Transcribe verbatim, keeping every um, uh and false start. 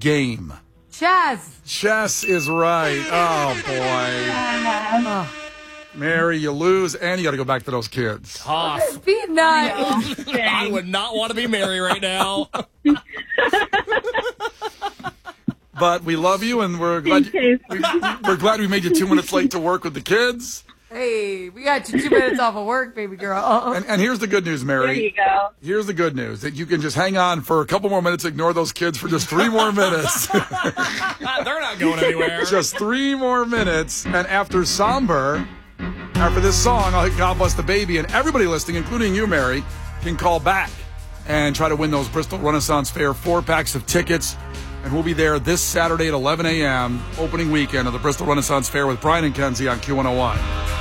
game. Chess. Chess is right. Oh, boy. Mary, you lose, and you got to go back to those kids. Tough. Be nice. I would not want to be Mary right now. But we love you, and we're glad you, we, we're glad we made you two minutes late to work with the kids. Hey, we got you two minutes off of work, baby girl. And, and here's the good news, Mary. There you go. Here's the good news, that you can just hang on for a couple more minutes, ignore those kids for just three more minutes. They're not going anywhere. Just three more minutes. And after Somber, after this song, I'll hit God Bless the Baby, and everybody listening, including you, Mary, can call back and try to win those Bristol Renaissance Fair four packs of tickets. And we'll be there this Saturday at eleven a.m., opening weekend of the Bristol Renaissance Fair with Brian and Kenzie on Q one oh one.